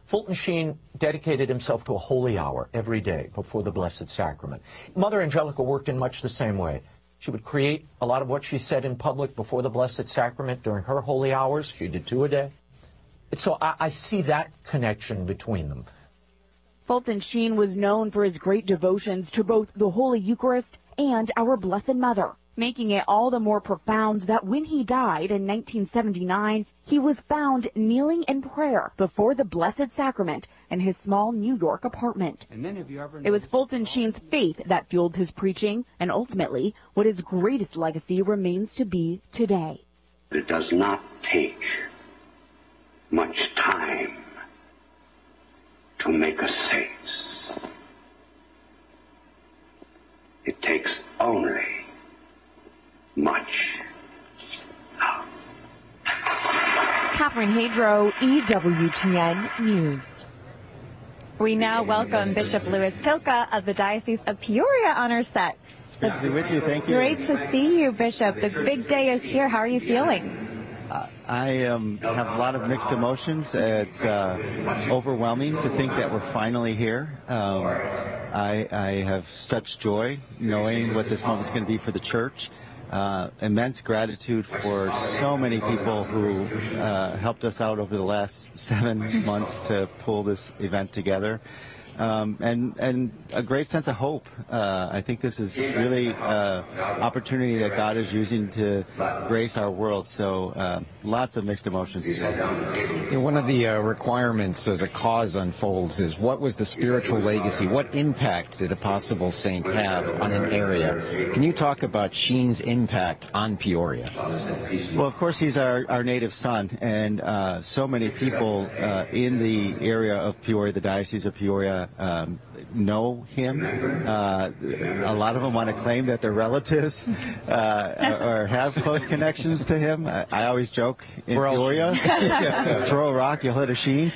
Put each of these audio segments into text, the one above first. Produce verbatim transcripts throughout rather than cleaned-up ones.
Fulton Sheen dedicated himself to a holy hour every day before the Blessed Sacrament. Mother Angelica worked in much the same way. She would create a lot of what she said in public before the Blessed Sacrament during her holy hours. She did two a day. So I, I see that connection between them. Fulton Sheen was known for his great devotions to both the Holy Eucharist and our Blessed Mother, making it all the more profound that when he died in nineteen seventy-nine, he was found kneeling in prayer before the Blessed Sacrament in his small New York apartment. And then have you ever it was Fulton Sheen's faith that fueled his preaching and ultimately what his greatest legacy remains to be today. It does not take much time to make a saint. It takes only much love. Catherine Hadro, E W T N News. We now welcome Bishop Louis Tilka of the Diocese of Peoria on our set. It's great to be with you. Thank you. Great to see you, Bishop. The big day is here. How are you feeling? Uh, I um, have a lot of mixed emotions. It's uh, overwhelming to think that we're finally here. Um, I, I have such joy knowing what this moment is going to be for the church. Uh, immense gratitude for so many people who uh, helped us out over the last seven months to pull this event together. Um, and, and a great sense of hope. Uh, I think this is really an opportunity that God is using to grace our world. So uh, lots of mixed emotions. You know, one of the uh, requirements as a cause unfolds is what was the spiritual legacy? What impact did a possible saint have on an area? Can you talk about Sheen's impact on Peoria? Well, of course, he's our, our native son, and uh, so many people uh, in the area of Peoria, the Diocese of Peoria, Um, know him. Uh, a lot of them want to claim that they're relatives uh, or have close connections to him. I, I always joke in We're Peoria, throw a rock, you'll hit a Sheen.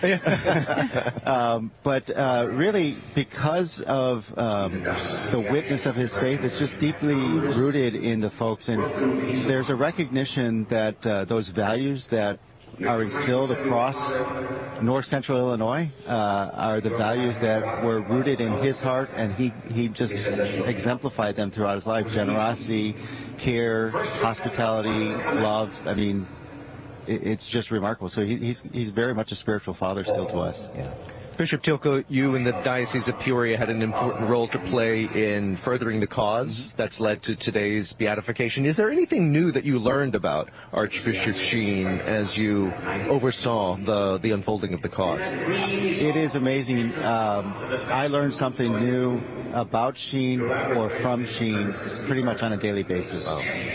um, but uh, really, because of um, the witness of his faith, it's just deeply rooted in the folks. And there's a recognition that uh, those values that are instilled across north central Illinois uh, are the values that were rooted in his heart, and he, he just exemplified them throughout his life. Generosity, care, hospitality, love. I mean, it, it's just remarkable. So he, he's, he's very much a spiritual father still to us. Yeah. Bishop Tilka, you in the Diocese of Peoria had an important role to play in furthering the cause that's led to today's beatification. Is there anything new that you learned about Archbishop Sheen as you oversaw the, the unfolding of the cause? It is amazing. Um, I learned something new about Sheen or from Sheen pretty much on a daily basis.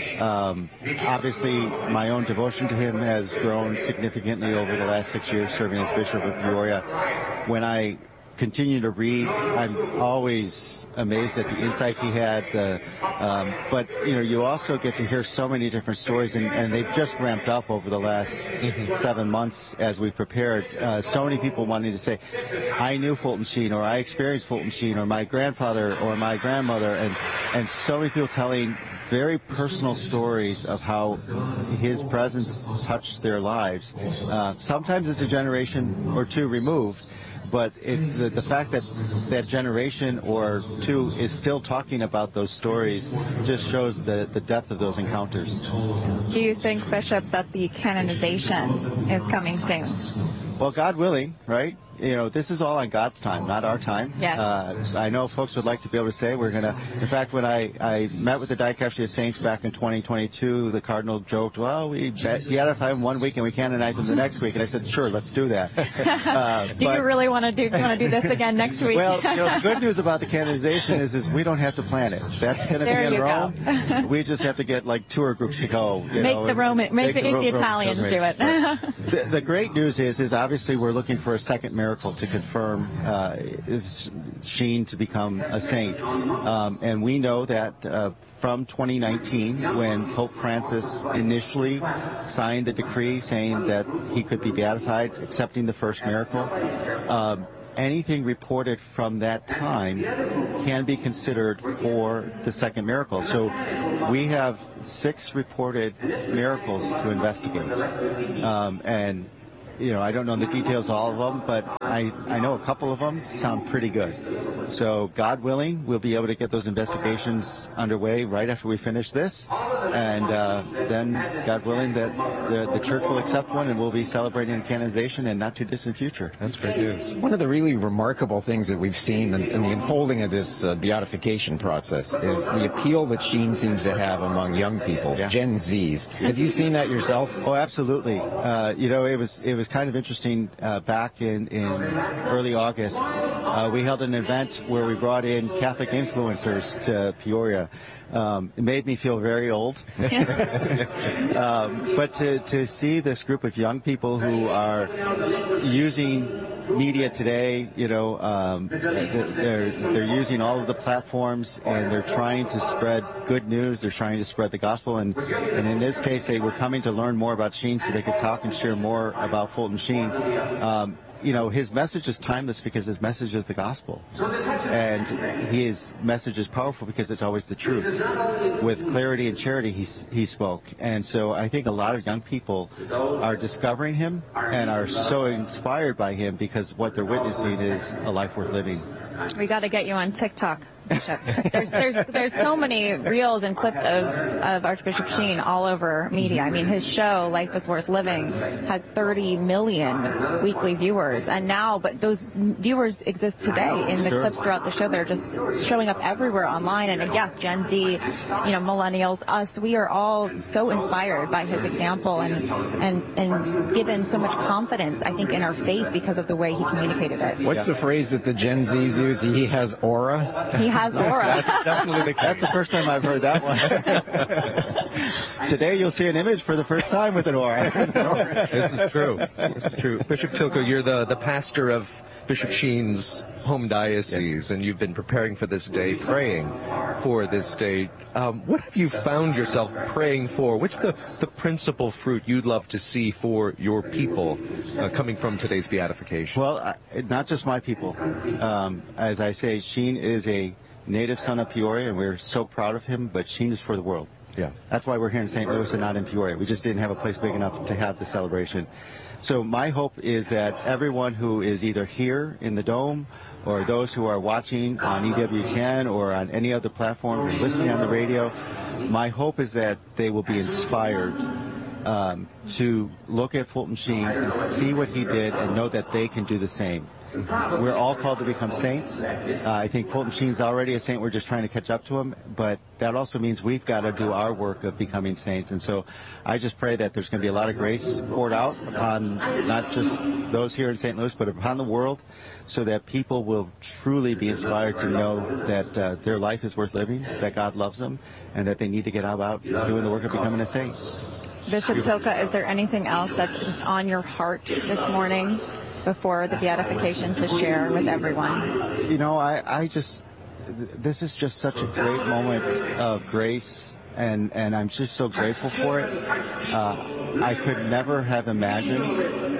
Um, obviously, my own devotion to him has grown significantly over the last six years serving as Bishop of Peoria. When I continue to read, I'm always amazed at the insights he had. The, um, but, you know, you also get to hear so many different stories, and, and they've just ramped up over the last mm-hmm. seven months as we prepared. Uh, so many people wanting to say, I knew Fulton Sheen, or I experienced Fulton Sheen, or my grandfather, or my grandmother, and, and so many people telling very personal stories of how his presence touched their lives. Uh, sometimes it's a generation or two removed, but it, the, the fact that that generation or two is still talking about those stories just shows the, the depth of those encounters. Do you think, Bishop, that the canonization is coming soon? Well, God willing, right? You know, this is all on God's time, not our time. Yes. Uh, I know folks would like to be able to say we're going to, in fact, when I, I met with the Dicastery of Saints back in twenty twenty-two, the Cardinal joked, well, we beatify him one week and we canonize him the next week. And I said, sure, let's do that. Uh, do but, you really want to do, want to do this again next week? Well, you know, the good news about the canonization is, is we don't have to plan it. That's going to be in Rome. We just have to get like tour groups to go. You make know, the Roman, make, make the, the Italians do it. the, the great news is, is obviously we're looking for a second miracle to confirm uh, Sheen to become a saint. Um, and we know that uh, from twenty nineteen, when Pope Francis initially signed the decree saying that he could be beatified, accepting the first miracle, um, anything reported from that time can be considered for the second miracle. So we have six reported miracles to investigate. Um, and you know, I don't know the details of all of them, but I, I know a couple of them sound pretty good. So God willing, we'll be able to get those investigations underway right after we finish this. And uh, then, God willing, that the, the church will accept one and we'll be celebrating a canonization in not too distant future. That's great news. One of the really remarkable things that we've seen in, in the unfolding of this uh, beatification process is the appeal that Sheen seems to have among young people, Yeah. Gen Zs. Have you seen that yourself? Oh, absolutely. Uh, you know, it was it was kind of interesting uh, back in, in early August. Uh, we held an event where we brought in Catholic influencers to Peoria. Um, it made me feel very old. um, but to, to see this group of young people who are using media today, you know, um, they're, they're using all of the platforms and they're trying to spread good news. They're trying to spread the gospel. And, and in this case, they were coming to learn more about Sheen so they could talk and share more about Fulton Sheen. Um, you know, his message is timeless because his message is the gospel. And his message is powerful because it's always the truth. With clarity and charity, he, he spoke. And so I think a lot of young people are discovering him and are so inspired by him because what they're witnessing is a life worth living. We got to get you on TikTok, Bishop. There's there's there's so many reels and clips of, of Archbishop Sheen all over media. I mean, his show Life is Worth Living had thirty million weekly viewers, and now, but those viewers exist today in the Sure. clips throughout the show. They're just showing up everywhere online. And yes, Gen Z, you know, millennials, us, we are all so inspired by his example and and and given so much confidence, I think, in our faith because of the way he communicated it. What's the phrase that the Gen Zs use? He has aura? He has aura. That's definitely the case. That's the first time I've heard that one. Today you'll see an image for the first time with an aura. This is true. This is true. Bishop Tilko, you're the, the pastor of Bishop Sheen's home diocese, and you've been preparing for this day, praying for this day. Um, what have you found yourself praying for? What's the, the principal fruit you'd love to see for your people uh, coming from today's beatification? Well, I, not just my people. Um, as I say, Sheen is a native son of Peoria, and we're so proud of him, but Sheen is for the world. Yeah. That's why we're here in Saint Louis and not in Peoria. We just didn't have a place big enough to have the celebration. So my hope is that everyone who is either here in the Dome or those who are watching on E W ten or on any other platform or listening on the radio, my hope is that they will be inspired um, to look at Fulton Sheen and see what he did and know that they can do the same. We're all called to become saints. Uh, I think Fulton Sheen's already a saint. We're just trying to catch up to him. But that also means we've got to do our work of becoming saints. And so I just pray that there's going to be a lot of grace poured out upon not just those here in Saint Louis, but upon the world, so that people will truly be inspired to know that uh, their life is worth living, that God loves them, and that they need to get about doing the work of becoming a saint. Bishop Tilka, is there anything else that's just on your heart this morning before the beatification to share with everyone? You know, I, I just, this is just such a great moment of grace, and, and I'm just so grateful for it. Uh, I could never have imagined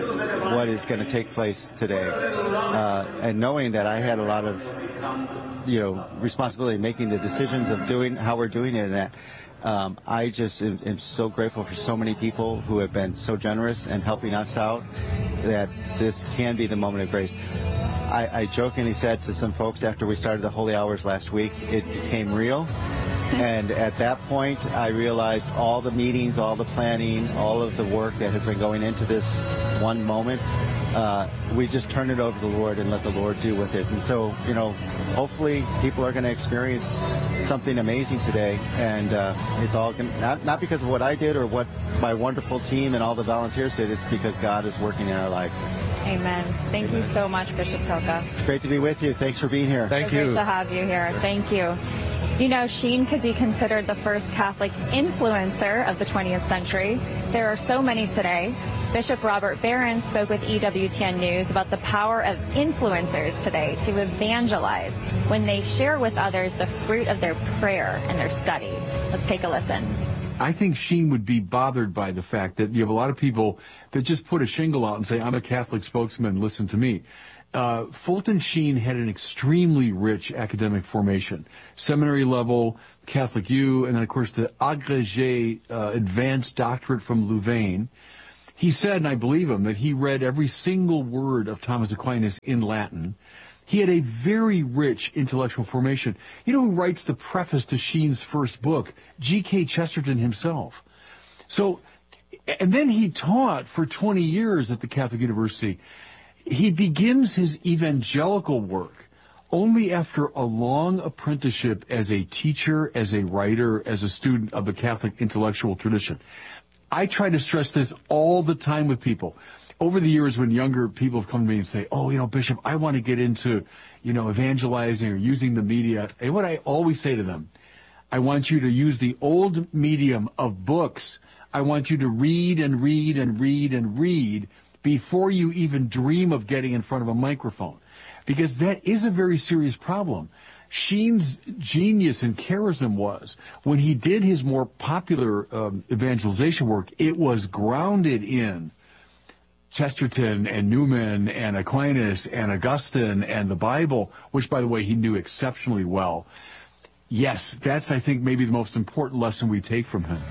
what is going to take place today. Uh, and knowing that I had a lot of, you know, responsibility in making the decisions of doing how we're doing it, and that Um, I just am, am so grateful for so many people who have been so generous and helping us out that this can be the moment of grace. I, I jokingly said to some folks after we started the Holy Hours last week, it became real. And at that point, I realized all the meetings, all the planning, all of the work that has been going into this one moment, uh, we just turn it over to the Lord and let the Lord do with it. And so, you know, hopefully people are going to experience something amazing today. And uh, it's all gonna, not, not because of what I did or what my wonderful team and all the volunteers did. It's because God is working in our life. Amen. Thank you so much, Bishop Tilka. It's great to be with you. Thanks for being here. Thank so you. Great to have you here. Thank you. You know, Sheen could be considered the first Catholic influencer of the twentieth century. There are so many today. Bishop Robert Barron spoke with E W T N News about the power of influencers today to evangelize when they share with others the fruit of their prayer and their study. Let's take a listen. I think Sheen would be bothered by the fact that you have a lot of people that just put a shingle out and say, I'm a Catholic spokesman, listen to me. Uh, Fulton Sheen had an extremely rich academic formation, seminary level, Catholic U, and then, of course, the agrégé uh, advanced doctorate from Louvain. He said, and I believe him, that he read every single word of Thomas Aquinas in Latin. He had a very rich intellectual formation. You know who writes the preface to Sheen's first book? G K Chesterton himself. So, and then he taught for twenty years at the Catholic University. He begins his evangelical work only after a long apprenticeship as a teacher, as a writer, as a student of the Catholic intellectual tradition. I try to stress this all the time with people. Over the years, when younger people have come to me and say, oh, you know, Bishop, I want to get into, you know, evangelizing or using the media. And what I always say to them, I want you to use the old medium of books. I want you to read and read and read and read before you even dream of getting in front of a microphone. Because that is a very serious problem. Sheen's genius and charism was, when he did his more popular um, evangelization work, it was grounded in Chesterton and Newman and Aquinas and Augustine and the Bible, which, by the way, he knew exceptionally well. Yes, that's, I think, maybe the most important lesson we take from him.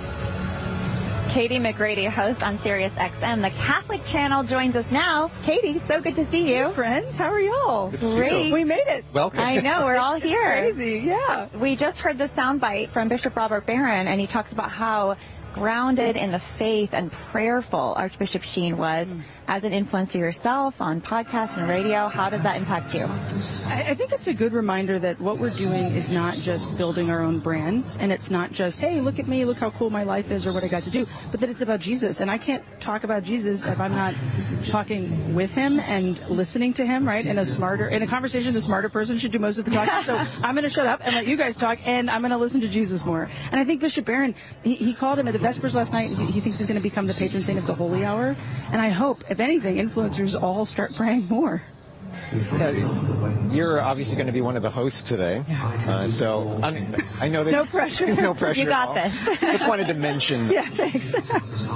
Katie McGrady, host on Sirius X M, the Catholic channel, joins us now. Katie, so good to see you. Hey, friends, how are y'all? Good to see Great. you. We made it. Welcome. I know, we're all here. It's crazy, yeah. We just heard the soundbite from Bishop Robert Barron, and he talks about how grounded in the faith and prayerful Archbishop Sheen was. Mm. As an influencer yourself on podcasts and radio, how does that impact you? I, I think it's a good reminder that what we're doing is not just building our own brands, and it's not just, hey, look at me, look how cool my life is or what I got to do, but that it's about Jesus. And I can't talk about Jesus if I'm not talking with him and listening to him, right? In a smarter, in a conversation, the smarter person should do most of the talking. So I'm going to shut up and let you guys talk, and I'm going to listen to Jesus more. And I think Bishop Barron, he, he called him at the Vespers last night. He, he thinks he's going to become the patron saint of the Holy Hour. And I hope, if anything, influencers all start praying more. Yeah, you're obviously going to be one of the hosts today, uh, so I'm, I know that no pressure. No pressure. You got this. Just wanted to mention. Yeah, thanks. it,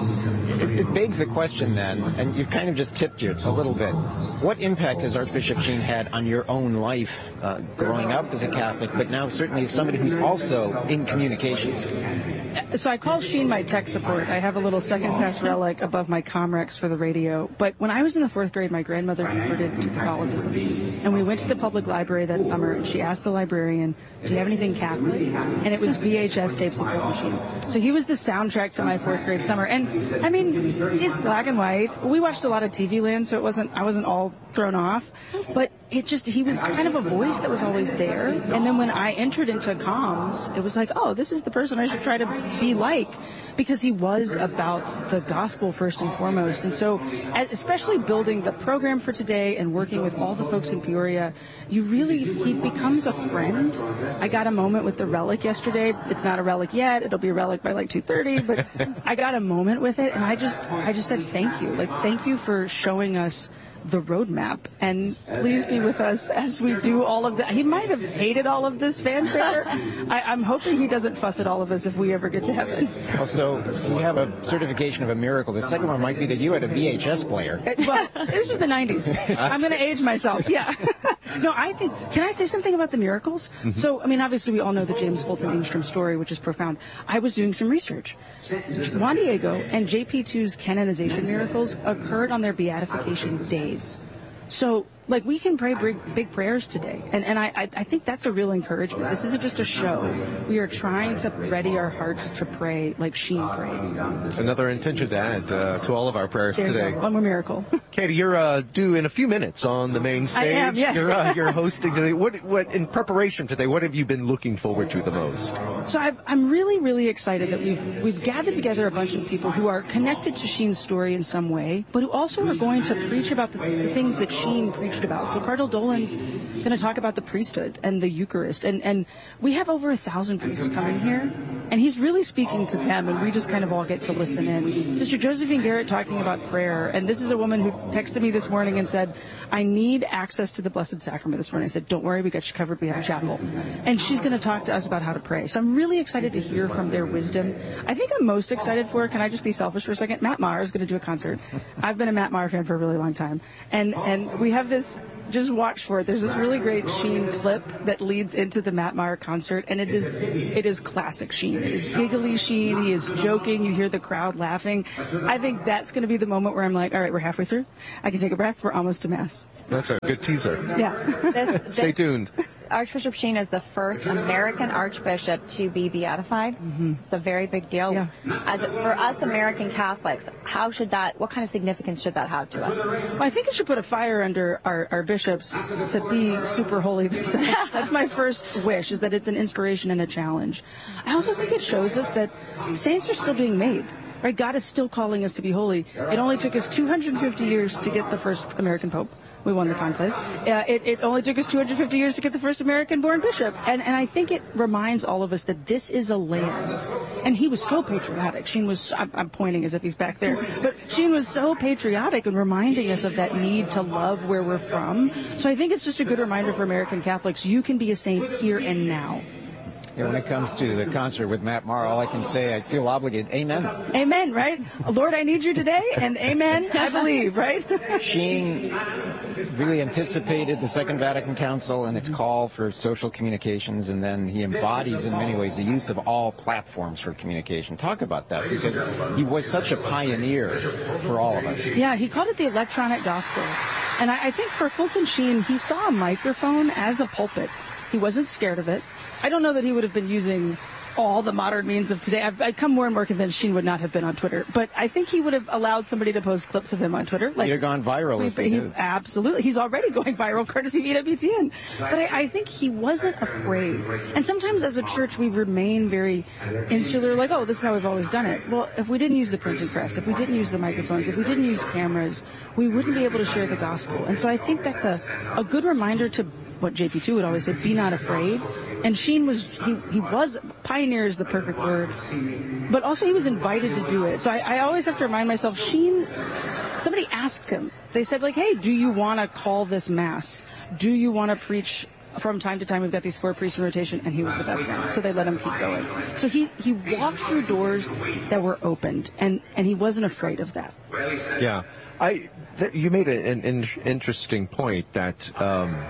it begs the question then, and you've kind of just tipped it a little bit. What impact has Archbishop Sheen had on your own life, uh, growing up as a Catholic, but now certainly as somebody who's also in communications? So I call Sheen my tech support. I have a little second-class relic above my Comrex for the radio. But when I was in the fourth grade, my grandmother converted to Catholicism. And we went to the public library that summer, and she asked the librarian, do you have anything Catholic? And it was V H S tapes of Fulton Sheen. So he was the soundtrack to my fourth grade summer. And, I mean, it's black and white. We watched a lot of T V Land, so it wasn't, I wasn't all thrown off. But it just, he was kind of a voice that was always there. And then when I entered into comms, it was like, oh, this is the person I should try to be like, because he was about the gospel first and foremost. And so, especially building the program for today and working with all the folks in Peoria, you really, he becomes a friend. I got a moment with the relic yesterday. It's not a relic yet. It'll be a relic by like two thirty, but I got a moment with it, and I just, I just said thank you. Like, thank you for showing us the roadmap, and please be with us as we do all of that. He might have hated all of this fanfare. I, I'm hoping he doesn't fuss at all of us if we ever get to heaven. Also, we have a certification of a miracle. The second one might be that you had a V H S player. Well, this was the nineties. I'm going to age myself. Yeah. No, I think, can I say something about the miracles? Mm-hmm. So, I mean, obviously we all know the James Fulton Engstrom story, which is profound. I was doing some research. Juan Diego and J P two's canonization miracles occurred on their beatification days. So, like, we can pray big, big prayers today. And, and I, I think that's a real encouragement. This isn't just a show. We are trying to ready our hearts to pray like Sheen prayed. Another intention to add uh, to all of our prayers there today. You go. One more miracle. Katie, you're uh, due in a few minutes on the main stage. I am, yes. You're, uh, you're hosting today. What, what, in preparation today, what have you been looking forward to the most? So I've, I'm really, really excited that we've we've gathered together a bunch of people who are connected to Sheen's story in some way, but who also are going to preach about the, the things that Sheen preached about. So Cardinal Dolan's going to talk about the priesthood and the Eucharist, and and we have over a thousand priests coming here, and he's really speaking to them, and we just kind of all get to listen in. Sister Josephine Garrett talking about prayer, and this is a woman who texted me this morning and said, I need access to the Blessed Sacrament this morning. I said, don't worry, we got you covered, we have a chapel. And she's going to talk to us about how to pray. So I'm really excited to hear from their wisdom. I think I'm most excited for, can I just be selfish for a second? Matt Maher is going to do a concert. I've been a Matt Maher fan for a really long time. And and we have this just watch for it. There's this really great Sheen clip that leads into the Matt Maher concert, and it is it is classic Sheen. It is giggly Sheen. He is joking. You hear the crowd laughing. I think that's going to be the moment where I'm like, all right, we're halfway through. I can take a breath. We're almost to Mass. That's a good teaser. Yeah. This, Stay this, tuned. Archbishop Sheen is the first American archbishop to be beatified. Mm-hmm. It's a very big deal. Yeah. As for us American Catholics, how should that, what kind of significance should that have to us? Well, I think it should put a fire under our, our bishops to be super holy themselves. That's my first wish, is that it's an inspiration and a challenge. I also think it shows us that saints are still being made. Right? God is still calling us to be holy. It only took us two hundred fifty years to get the first American pope. We won the conclave. Uh, it, it only took us two hundred fifty years to get the first American-born bishop. And, and I think it reminds all of us that this is a land. And he was so patriotic. Sheen was, I'm, I'm pointing as if he's back there, but Sheen was so patriotic and reminding us of that need to love where we're from. So I think it's just a good reminder for American Catholics, you can be a saint here and now. Yeah, when it comes to the concert with Matt Maher, all I can say, I feel obligated. Amen. Amen, right? Lord, I need you today, and amen, I believe, right? Sheen really anticipated the Second Vatican Council and its call for social communications, and then he embodies in many ways the use of all platforms for communication. Talk about that, because he was such a pioneer for all of us. Yeah, he called it the electronic gospel. And I, I think for Fulton Sheen, he saw a microphone as a pulpit. He wasn't scared of it. I don't know that he would have been using all the modern means of today. I've, I've come more and more convinced Sheen would not have been on Twitter. But I think he would have allowed somebody to post clips of him on Twitter. Like, He'd have gone viral if he, he did. Absolutely. He's already going viral, courtesy of E W T N. But I, I think he wasn't afraid. And sometimes as a church, we remain very insular, like, oh, this is how we've always done it. Well, if we didn't use the printing press, if we didn't use the microphones, if we didn't use cameras, we wouldn't be able to share the gospel. And so I think that's a, a good reminder to what J P two would always say, be not afraid. And Sheen was, he, he was, pioneer is the perfect word, but also he was invited to do it. So I, I always have to remind myself, Sheen, somebody asked him, they said like, hey, do you want to call this Mass? Do you want to preach from time to time? We've got these four priests in rotation, and he was the best man. So they let him keep going. So he, he walked through doors that were opened, and, and he wasn't afraid of that. Yeah. I, th- you made an, an interesting point that, um,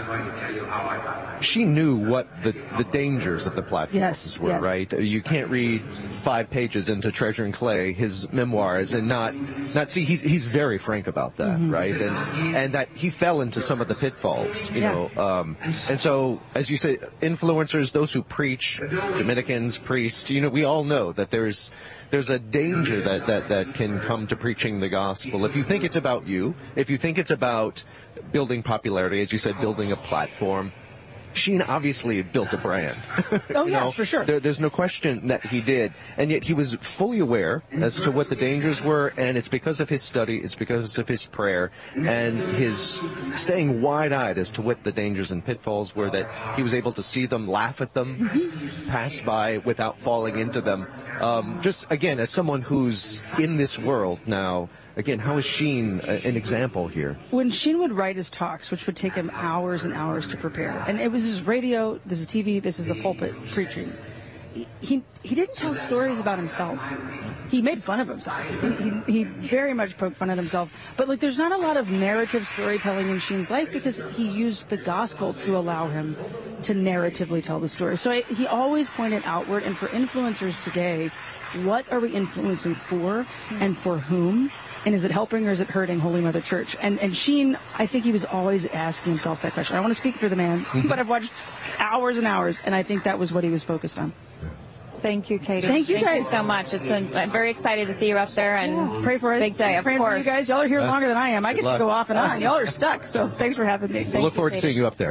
she knew what the, the dangers of the platforms yes, were, yes. right? You can't read five pages into Treasure and Clay, his memoirs, and not not see. He's he's very frank about that, mm-hmm. right? And and that he fell into some of the pitfalls, you yeah. know. Um, and so, as you say, influencers, those who preach, Dominicans, priests, you know, we all know that there's. There's a danger that, that, that can come to preaching the gospel. If you think it's about you, if you think it's about building popularity, as you said, building a platform, Sheen obviously built a brand. Oh, yeah, know, for sure. There, there's no question that he did. And yet he was fully aware as to what the dangers were, and it's because of his study, it's because of his prayer, and his staying wide-eyed as to what the dangers and pitfalls were, that he was able to see them, laugh at them, pass by without falling into them. Um, just, again, as someone who's in this world now, again, how is Sheen an example here? When Sheen would write his talks, which would take him hours and hours to prepare, and it was his radio, this is T V, this is a pulpit preaching, he, he, he didn't tell stories about himself. He made fun of himself. He, he, he very much poked fun at himself. But like, there's not a lot of narrative storytelling in Sheen's life because he used the gospel to allow him to narratively tell the story. So I, he always pointed outward, and for influencers today, what are we influencing for and for whom? And is it helping or is it hurting Holy Mother Church? And and Sheen, I think he was always asking himself that question. I don't want to speak for the man, but I've watched hours and hours, and I think that was what he was focused on. Thank you, Katie. Thank you, Thank guys. you so much. It's a, I'm very excited to see you up there, and yeah. Pray for us. Big day, of Praying course. for you guys. Y'all are here Yes. longer than I am. I get to go off and on. Y'all are stuck, so thanks for having me. Thank we'll look you, forward Katie. to seeing you up there.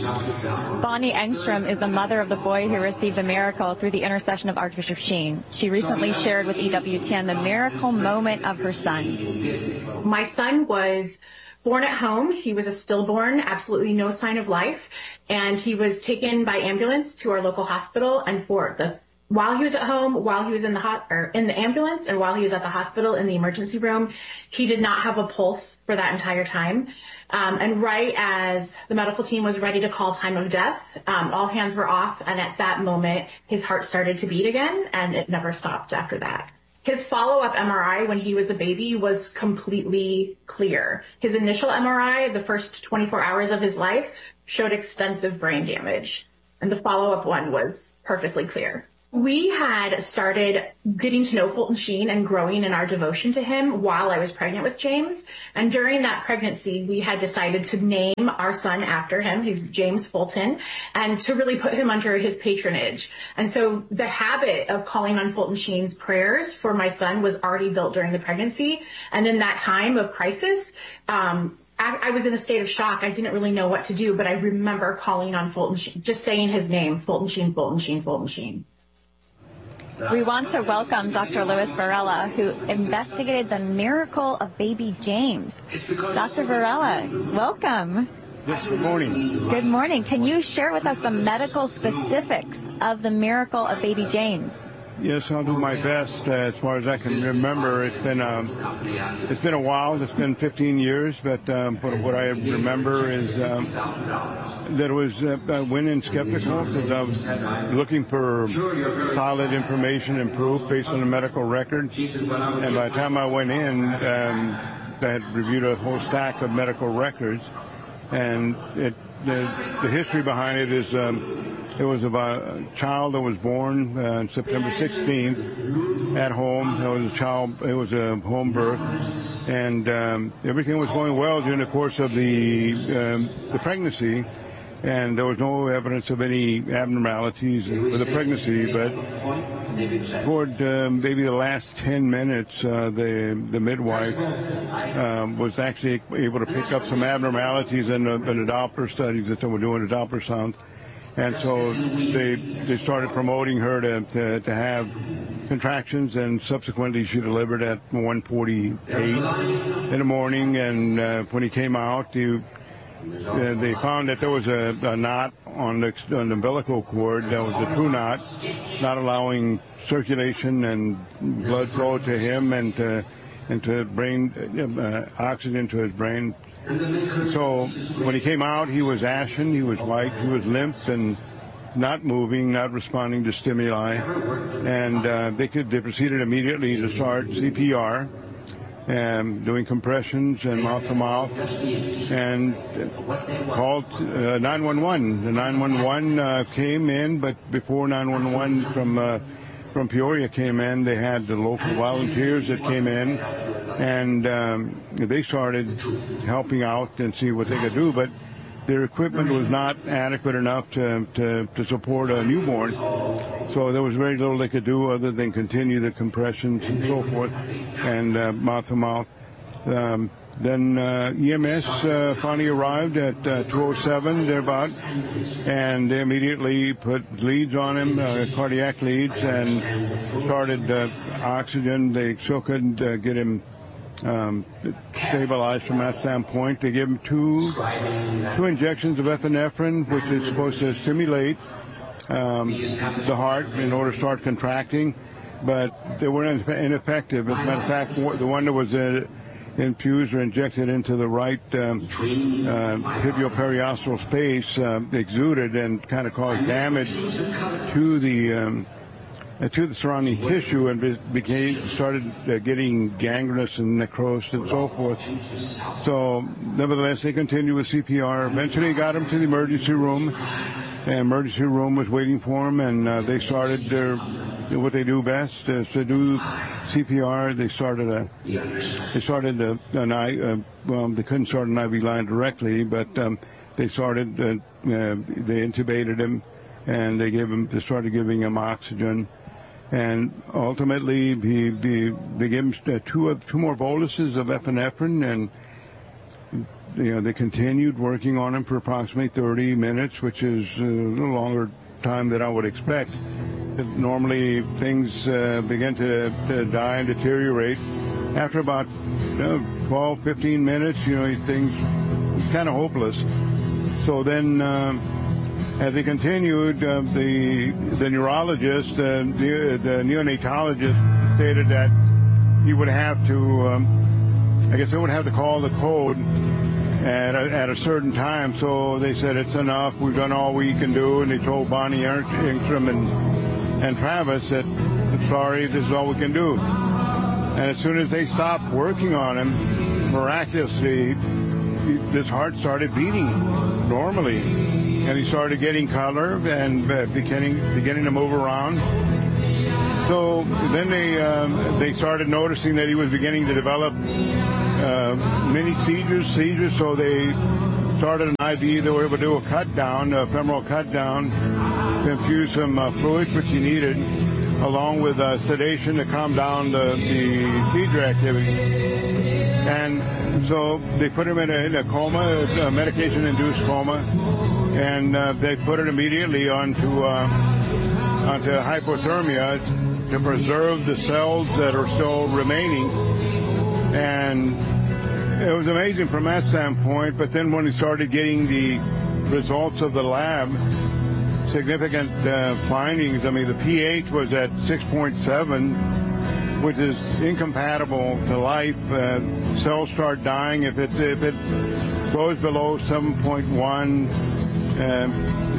Bonnie Engstrom is the mother of the boy who received a miracle through the intercession of Archbishop Sheen. She recently shared with E W T N the miracle moment of her son. My son was born at home. He was a stillborn, absolutely no sign of life, and he was taken by ambulance to our local hospital. And for the while he was at home, while he was in the hot or in the ambulance, and while he was at the hospital in the emergency room, he did not have a pulse for that entire time. Um, and right as the medical team was ready to call time of death, um, all hands were off, and at that moment, his heart started to beat again, and it never stopped after that. His follow-up M R I when he was a baby was completely clear. His initial M R I, the first twenty-four hours of his life, showed extensive brain damage. And the follow-up one was perfectly clear. We had started getting to know Fulton Sheen and growing in our devotion to him while I was pregnant with James. And during that pregnancy, we had decided to name our son after him. He's James Fulton, and to really put him under his patronage. And so the habit of calling on Fulton Sheen's prayers for my son was already built during the pregnancy. And in that time of crisis, um, I, I was in a state of shock. I didn't really know what to do, but I remember calling on Fulton Sheen, just saying his name, Fulton Sheen, Fulton Sheen, Fulton Sheen. We want to welcome Doctor Louis Varela, who investigated the miracle of baby James. Doctor Varela, welcome. Yes, good morning. Good morning. Can you share with us the medical specifics of the miracle of baby James? Yes, I'll do my best. Uh, as far as I can remember, it's been um, it's been a while. It's been fifteen years, but um, but what I remember is um, that it was uh, I went in skeptical because I was looking for solid information and proof based on the medical record. And by the time I went in, um, I had reviewed a whole stack of medical records, and it, the, the history behind it is. Um, It was about a child that was born uh, on September sixteenth at home. It was a child. It was a home birth, and um, everything was going well during the course of the um, the pregnancy, and there was no evidence of any abnormalities with the pregnancy. But toward um, maybe the last ten minutes, uh, the the midwife um, was actually able to pick up some abnormalities in the, in the Doppler studies that they were doing, the Doppler sounds. And so they they started promoting her to, to, to have contractions, and subsequently she delivered at one forty-eight in the morning. And uh, when he came out, he, uh, they found that there was a, a knot on the, on the umbilical cord. That was a true knot, not allowing circulation and blood flow to him and to, and to brain uh, oxygen to his brain. So when he came out, he was ashen, he was white, he was limp and not moving, not responding to stimuli. And uh, they could they proceeded immediately to start C P R, and doing compressions and mouth-to-mouth, and called uh, nine one one. The nine one one uh, came in, but before nine one one from uh, from Peoria came in, they had the local volunteers that came in, and um, they started helping out and see what they could do. But their equipment was not adequate enough to, to, to support a newborn. So there was very little they could do other than continue the compressions and so forth, and uh, mouth-to-mouth. Um, then uh, E M S uh, finally arrived at uh, two oh seven, thereabout, and they immediately put leads on him, uh, cardiac leads, and started uh, oxygen. They still couldn't uh, get him um, stabilized from that standpoint. They gave him two, two injections of epinephrine, which is supposed to stimulate um, the heart in order to start contracting, but they were ineffective. As a matter of fact, the one that was uh, infused or injected into the right um, uh, tibial-periosteal space uh, exuded and kind of caused damage to the um, uh, to the surrounding tissue, and be- became started uh, getting gangrenous and necrosis and so forth. So, nevertheless, they continued with C P R. Eventually, got him to the emergency room. The emergency room was waiting for him, and uh, they started their what they do best is to do C P R. They started a they started a, an I uh, well they couldn't start an I V line directly, but um, they started uh, uh, they intubated him, and they gave him they started giving him oxygen, and ultimately he, he they gave him two of two more boluses of epinephrine, and you know they continued working on him for approximately thirty minutes, which is a little longer time than I would expect. Normally things uh, begin to, to die and deteriorate after about you know, twelve, fifteen minutes. You know, things kind of hopeless. So then, um, as they continued, uh, the the neurologist, uh, the, the neonatologist, stated that he would have to, um, I guess, they would have to call the code at a, at a certain time. So they said it's enough. We've done all we can do, and they told Bonnie Engstrom and and Travis that, sorry, this is all we can do. And as soon as they stopped working on him, miraculously, his heart started beating normally. And he started getting color and uh, beginning, beginning to move around. So then they um, they started noticing that he was beginning to develop uh, mini seizures, seizures. So they started an I V. They were able to do a cut down, a femoral cut down, to infuse some uh, fluids which he needed, along with uh, sedation to calm down the, the seizure activity. And so they put him in a, in a coma, a medication-induced coma, and uh, they put it immediately onto uh, onto hypothermia to preserve the cells that are still remaining. And it was amazing from that standpoint, but then when he started getting the results of the lab, significant uh, findings. I mean, the pH was at six point seven, which is incompatible to life. Uh, cells start dying if it if it goes below seven point one uh,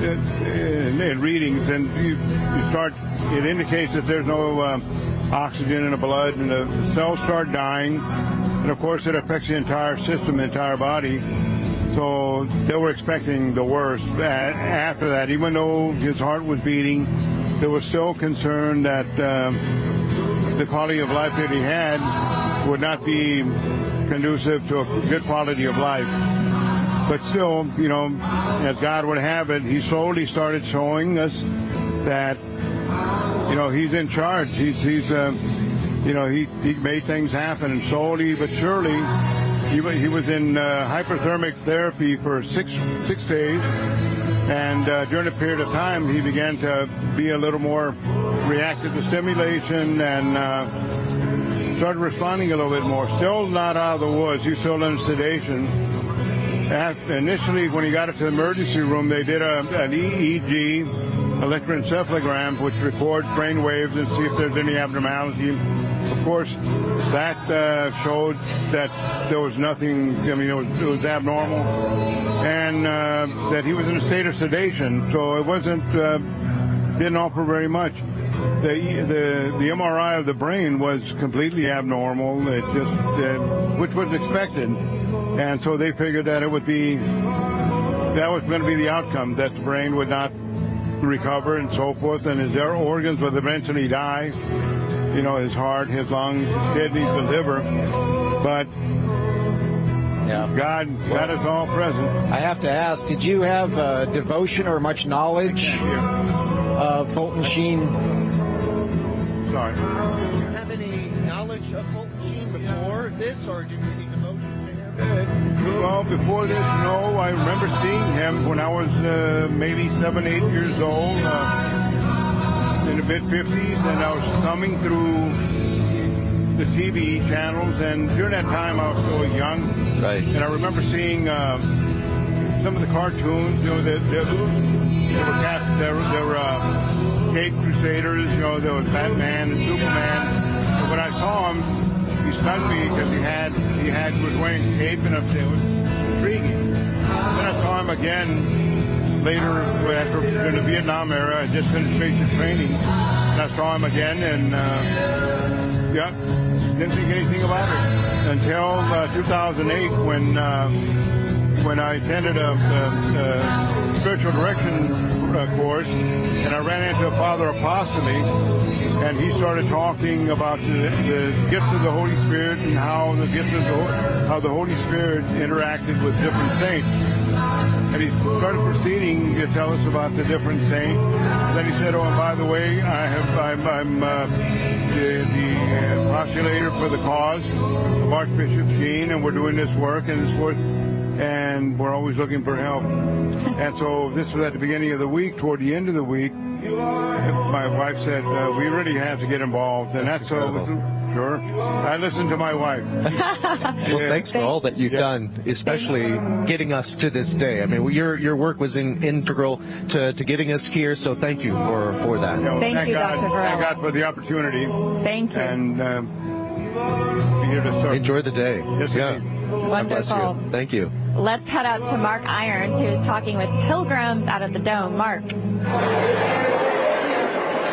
in, in readings, and you, you start. It indicates that there's no uh, oxygen in the blood, and the cells start dying, and of course it affects the entire system, the entire body. So they were expecting the worst. After that, even though his heart was beating, they were still concerned that um, the quality of life that he had would not be conducive to a good quality of life. But still, you know, as God would have it, he slowly started showing us that, you know, he's in charge. He's, he's uh, you know, he, he made things happen, and slowly but surely, He, he was in uh, hyperthermic therapy for six six days, and uh, during a period of time, he began to be a little more reactive to stimulation and uh, started responding a little bit more. Still not out of the woods. He's still in sedation. After, initially, when he got up to the emergency room, they did a, an E E G, electroencephalogram, which records brain waves and see if there's any abnormality. Of course, that uh, showed that there was nothing, I mean, it was, it was abnormal, and uh, that he was in a state of sedation, so it wasn't, uh, didn't offer very much. The, the the M R I of the brain was completely abnormal, it just, uh, which was expected, and so they figured that it would be, that was going to be the outcome, that the brain would not recover and so forth, and his organs would eventually die. You know, his heart, his lungs, his kidneys, the liver. But yeah. God, God is all present. I have to ask, did you have uh, devotion or much knowledge of Fulton Sheen? Sorry. Did you have any knowledge of Fulton Sheen before this, or did you have any devotion to him? Uh, well, before this, no. I remember seeing him when I was uh, maybe seven, eight years old. Uh, in the mid fifties, and I was thumbing through the T V channels, and during that time I was still young. Right. And I remember seeing uh, some of the cartoons, you know, there, there, there were cats, there, there were uh, Cape Crusaders, you know, there was Batman and Superman. And when I saw him, he stunned me because he had, he had, was wearing a cape, and it was intriguing. Then I saw him again later, after in the Vietnam era. I just finished basic training, and I saw him again, and uh, yeah, didn't think anything about it until uh, two thousand eight, when uh, when I attended a, a, a spiritual direction uh, course, and I ran into a Father Apostoli, and he started talking about the, the gifts of the Holy Spirit and how the gifts of the, how the Holy Spirit interacted with different saints. And he started proceeding to tell us about the different saints. And then he said, "Oh, and by the way, I have, I'm, I'm uh, the, the postulator for the cause of Archbishop Sheen, and we're doing this work and this work, and we're always looking for help." And so this was at the beginning of the week. Toward the end of the week, my wife said, uh, "We really have to get involved," and that's so. Sure. I listened to my wife. Well, yeah. thanks for all that you've yeah. done, especially getting us to this day. I mean, your your work was in, integral to, to getting us here, so thank you for, for that. You know, thank, thank you, God, Doctor Varela. Thank God for the opportunity. Thank you. And uh, be here to start. Enjoy the day. Yes, yeah. indeed. Wonderful. You. Thank you. Let's head out to Mark Irons, who is talking with pilgrims out of the Dome. Mark. Hey, guys.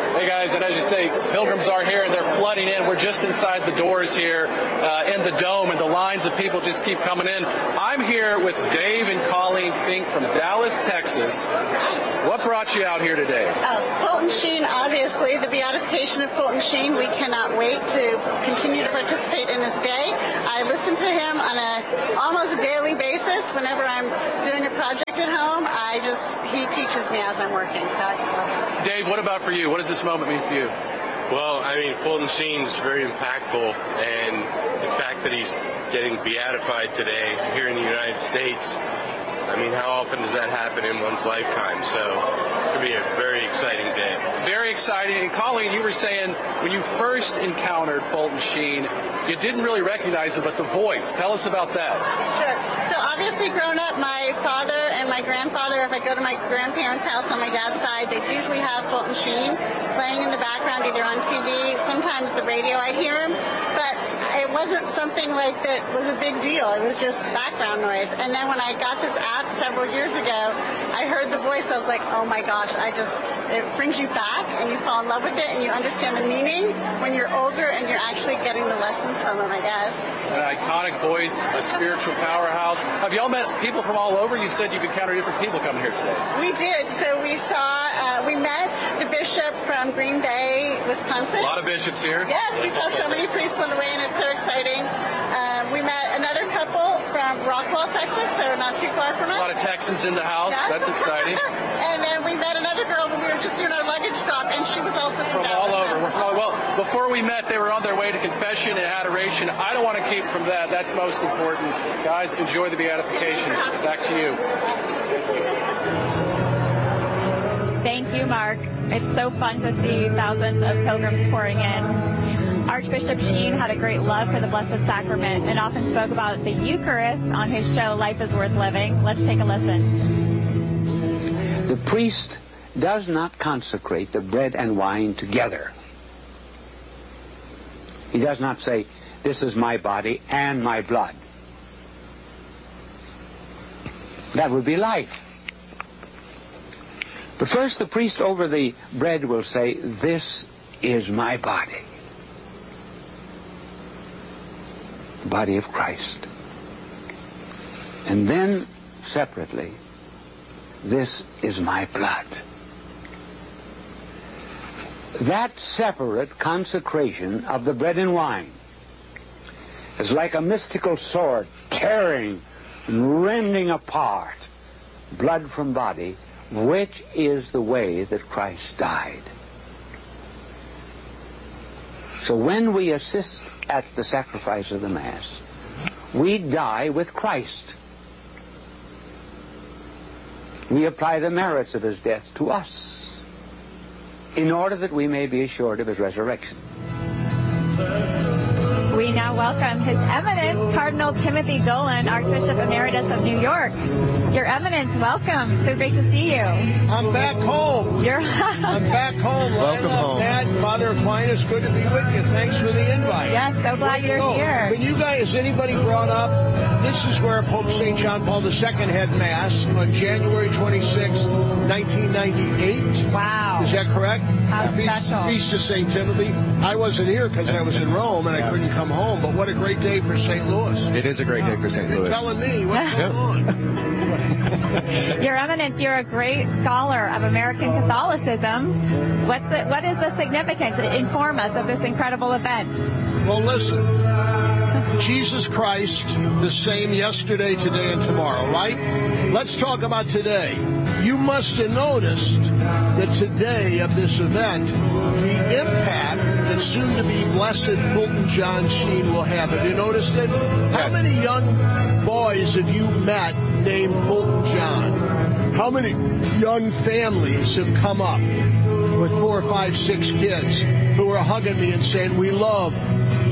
guys, and as you say, pilgrims are here and they're flooding in. We're just inside the doors here uh, in the dome, and the lines of people just keep coming in. I'm here with Dave and Colleen Fink from Dallas, Texas. What brought you out here today? Uh, Fulton Sheen, obviously, the beatification of Fulton Sheen. We cannot wait to continue to participate in this day. I listen to him on a almost daily basis whenever I'm doing a project at home. I just, he teaches me as I'm working, so I love him. Dave, what about for you? What does this moment mean for you? Well, I mean, Fulton Sheen is very impactful, and the fact that he's getting beatified today here in the United States, I mean, how often does that happen in one's lifetime? So it's going to be a very exciting day. Very exciting. And Colleen, you were saying when you first encountered Fulton Sheen, you didn't really recognize him, but the voice. Tell us about that. Sure. So obviously growing up, my father and my grandfather, if I go to my grandparents' house on my dad's side, they usually have Fulton Sheen playing in the background, either on T V, sometimes the radio, I'd hear him. But it wasn't something like that was a big deal. It was just background noise. And then when I got this app several years ago, I heard the voice. I was like, oh my gosh, I just, it brings you back and you fall in love with it and you understand the meaning when you're older and you're actually getting the lessons from him, I guess. An iconic voice, a spiritual powerhouse. Have y'all met people from all over? You said you've encountered different people coming here today. We did. So we saw, uh, we met the bishop from Green Bay, Wisconsin. A lot of bishops here. Yes, we saw so many priests on the way and it's so exciting. Um, we met another couple from Rockwall, Texas, so not too far from us. A lot of Texans in the house. Yes. That's exciting. And then we met another girl when we were just doing our luggage drop, and she was also from, from all over. Well, before we met, they were on their way to confession and adoration. I don't want to keep from that. That's most important. Guys, enjoy the beatification. Back to you. Thank you, Mark. It's so fun to see thousands of pilgrims pouring in. Archbishop Sheen had a great love for the Blessed Sacrament and often spoke about the Eucharist on his show, Life is Worth Living. Let's take a listen. The priest does not consecrate the bread and wine together. He does not say, this is my body and my blood. That would be life. But first the priest over the bread will say, this is my body. The body of Christ. And then, separately, this is my blood. That separate consecration of the bread and wine is like a mystical sword tearing and rending apart blood from body, which is the way that Christ died. So when we assist at the sacrifice of the Mass, we die with Christ. We apply the merits of his death to us in order that we may be assured of his resurrection. We now welcome His Eminence, Cardinal Timothy Dolan, Archbishop Emeritus of New York. Your Eminence, welcome. So great to see you. I'm back home. You're I'm back home. Welcome Lila, home. Pat, Father Aquinas, good to be with you. Thanks for the invite. Yes, so glad you're go. here. When you guys, anybody brought up, this is where Pope Saint John Paul the Second had Mass on January twenty-sixth, nineteen ninety-eight. Wow. Is that correct? How Feast, special. Feast of Saint Timothy. I wasn't here because I was in Rome and I couldn't come home, but what a great day for Saint Louis. It is a great day for Saint You're Louis. telling me what's going on. Your Eminence, you're a great scholar of American Catholicism. What's the, what is the significance? Inform us of this incredible event. Well, listen. Jesus Christ, the same yesterday, today, and tomorrow, right? Let's talk about today. You must have noticed that today of this event, the impact that soon-to-be Blessed Fulton John Sheen will have. Have you noticed it? How many young boys have you met named Fulton John? How many young families have come up with four, five, six kids who are hugging me and saying, we love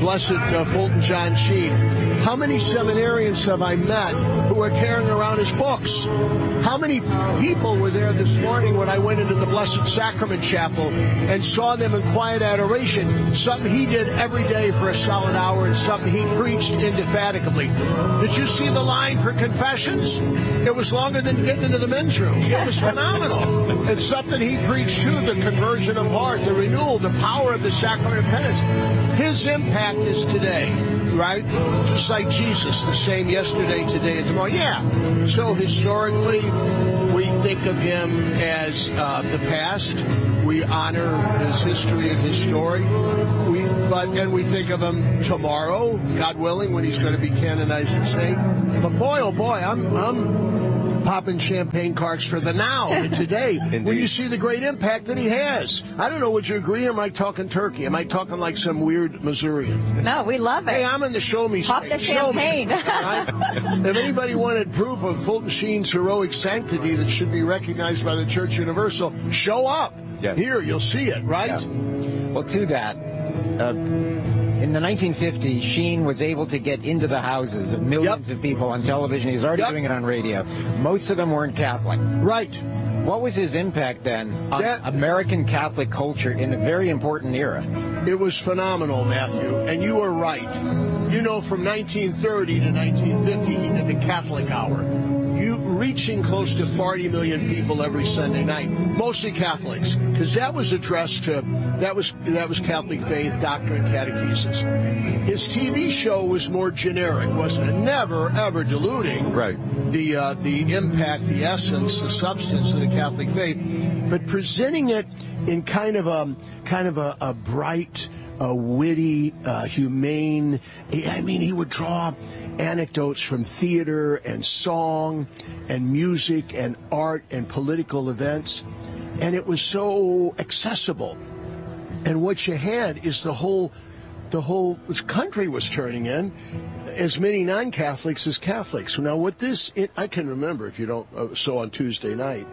blessed uh, Fulton John Sheen. How many seminarians have I met who are carrying around his books? How many people were there this morning when I went into the Blessed Sacrament Chapel and saw them in quiet adoration, something he did every day for a solid hour and something he preached indefatigably. Did you see the line for confessions? It was longer than getting into the men's room. It was phenomenal. It's something he preached too, the conversion of heart, the renewal, the power of the sacrament of penance. His impact is today, right? Just like Jesus, the same yesterday, today, and tomorrow. Yeah. So historically, we think of him as uh, the past. We honor his history and his story. We, but and we think of him tomorrow, God willing, when he's going to be canonized as saint. But boy, oh boy, I'm I'm popping champagne corks for the now and today. When you see the great impact that he has. I don't know, would you agree, or am I talking turkey? Am I talking like some weird Missourian? No, we love it. Hey, I'm in the show me Pop the champagne. Me, right? If anybody wanted proof of Fulton Sheen's heroic sanctity that should be recognized by the Church Universal, show up. Yes. Here, you'll see it, right? Yeah. Well, to that, uh, in the nineteen fifties, Sheen was able to get into the houses of millions yep. of people on television. He was already yep. doing it on radio. Most of them weren't Catholic. Right. What was his impact then on that, American Catholic culture in a very important era? It was phenomenal, Matthew, and you are right. You know, from nineteen thirty to nineteen fifty, he did the Catholic Hour. You reaching close to forty million people every Sunday night, mostly Catholics, because that was addressed to that was that was Catholic faith, doctrine, catechesis. His T V show was more generic, wasn't it? Never ever diluting right. the uh, the impact, the essence, the substance of the Catholic faith, but presenting it in kind of a kind of a, a bright, a witty, uh, humane. I mean, he would draw anecdotes from theater and song and music and art and political events, and it was so accessible. And what you had is the whole the whole country was turning in, as many non-Catholics as Catholics. Now, what this it, I can remember, if you don't uh, so on Tuesday night,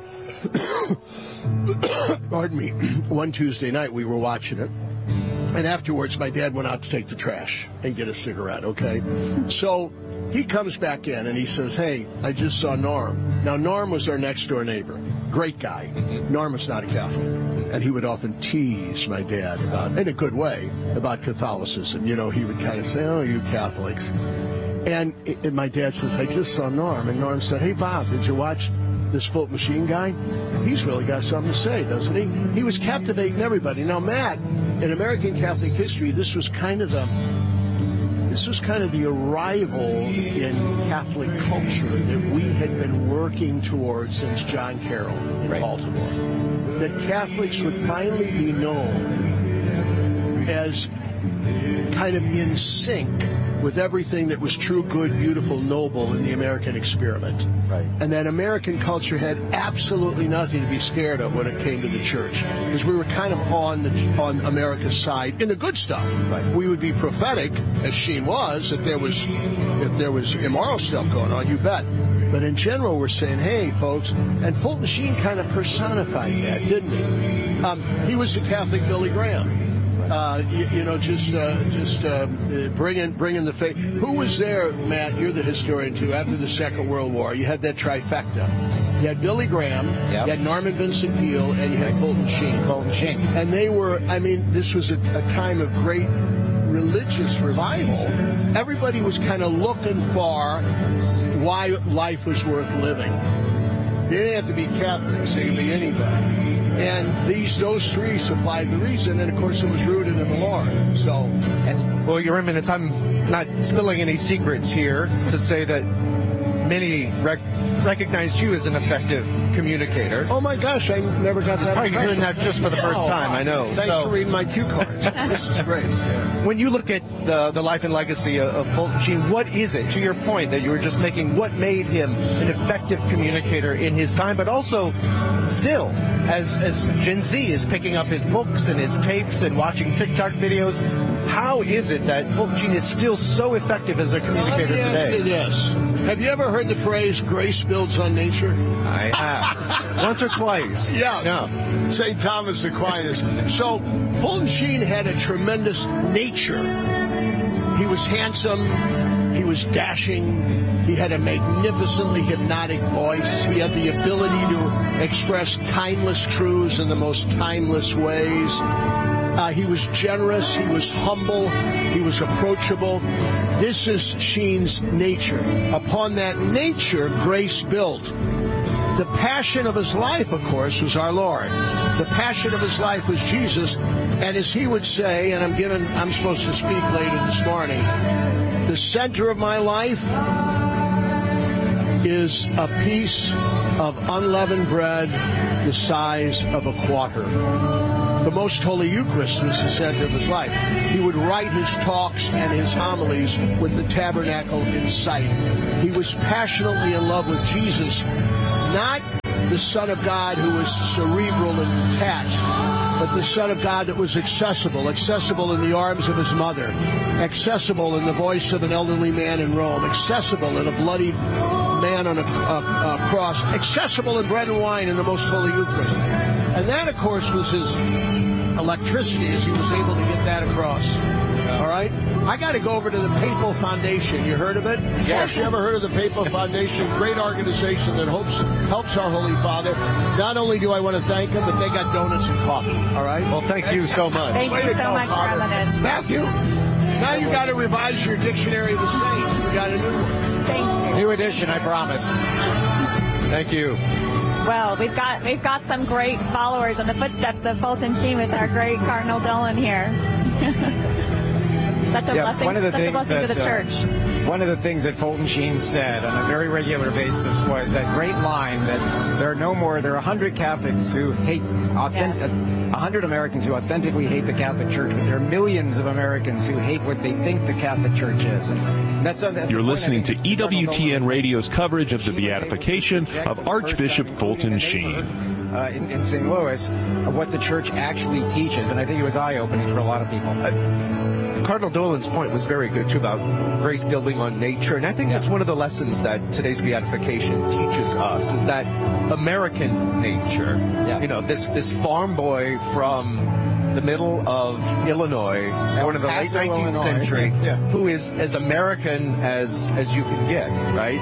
pardon me, one Tuesday night we were watching it. And afterwards, my dad went out to take the trash and get a cigarette, okay? So he comes back in and he says, hey, I just saw Norm. Now, Norm was our next-door neighbor. Great guy. Norm was not a Catholic. And he would often tease my dad about, in a good way, about Catholicism. You know, he would kind of say, oh, you Catholics. And, and my dad says, I just saw Norm. And Norm said, hey, Bob, did you watch this Fulton Sheen guy? He's really got something to say, doesn't he? He was captivating everybody. Now, Matt, in American Catholic history, this was kind of the this was kind of the arrival in Catholic culture that we had been working towards since John Carroll in right. Baltimore. That Catholics would finally be known as kind of in sync with everything that was true, good, beautiful, noble in the American experiment. Right. And that American culture had absolutely nothing to be scared of when it came to the church, because we were kind of on the on America's side in the good stuff. Right. We would be prophetic, as Sheen was, if there was if there was immoral stuff going on, you bet. But in general, we're saying, hey, folks, and Fulton Sheen kind of personified that, didn't he? Um, he was the Catholic Billy Graham. Uh, you, you know, just uh, just um, bringing bringing the faith. Who was there, Matt? You're the historian too. After the Second World War, you had that trifecta. You had Billy Graham, yep. you had Norman Vincent Peale, and you had Fulton Sheen. Fulton Sheen. And they were. I mean, this was a, a time of great religious revival. Everybody was kind of looking for why life was worth living. They didn't have to be Catholics. They could be anybody. And these, those three supplied the reason, and of course it was rooted in the Lord. So, and well, Your Eminence, I'm not spilling any secrets here to say that many rec- recognized you as an effective communicator. Oh my gosh, I never got that. Probably hearing that just for the first time. I know. Thanks so, for reading my cue cards. This is great. Yeah. When you look at the the life and legacy of, of Fulton Sheen, what is it, to your point that you were just making, what made him an effective communicator in his time, but also still, as as Gen Z is picking up his books and his tapes and watching TikTok videos, how is it that Fulton Sheen is still so effective as a communicator well, let me today? Ask you this. Have you ever heard the phrase, grace builds on nature? I have. Once or twice. Yeah. yeah. Saint Thomas Aquinas. So, Fulton Sheen had a tremendous nature He was handsome. He was dashing. He had a magnificently hypnotic voice. He had the ability to express timeless truths in the most timeless ways. Uh, he was generous. He was humble. He was approachable. This is Sheen's nature. Upon that nature, grace built. The passion of his life, of course, was our Lord. The passion of his life was Jesus. And as he would say, and I'm given, I'm supposed to speak later this morning, the center of my life is a piece of unleavened bread the size of a quarter. The Most Holy Eucharist was the center of his life. He would write his talks and his homilies with the tabernacle in sight. He was passionately in love with Jesus, not the Son of God who was cerebral and detached, but the Son of God that was accessible, accessible in the arms of his mother, accessible in the voice of an elderly man in Rome, accessible in a bloodied man on a, a, a cross, accessible in bread and wine in the Most Holy Eucharist. And that, of course, was his electricity as he was able to get that across. All right? I got to go over to the Papal Foundation. You heard of it? Yes. You ever heard of the Papal Foundation? Great organization that hopes, helps our Holy Father. Not only do I want to thank him, but they got donuts and coffee. All right? Well, thank you so much. Thank Way you to so go, much for Father. having us. Matthew, now you got to revise your Dictionary of the Saints. We got a new one. Thank you. New edition, I promise. Thank you. Well, we've got we've got some great followers in the footsteps of Fulton Sheen with our great Cardinal Dolan here. Such a Yeah, blessing, one of the such a things blessing that, to the uh, church. One of the things that Fulton Sheen said on a very regular basis was that great line that there are no more, there are one hundred Catholics who hate, authentic, Yes. one hundred Americans who authentically hate the Catholic Church, but there are millions of Americans who hate what they think the Catholic Church is. And that's, that's You're listening to E W T N Radio's coverage of the She was able to beatification project of for the Archbishop first time, Fulton including in the Sheen. neighborhood, Uh, in, in Saint Louis, of what the church actually teaches, and I think it was eye-opening for a lot of people. Uh, Cardinal Dolan's point was very good, too, about grace building on nature. And I think that's one of the lessons that today's beatification teaches us, is that American nature. Yeah. You know, this, this farm boy from the middle of Illinois, born in the late Paso, nineteenth Illinois. century, Yeah. who is as American as, as you can get, right,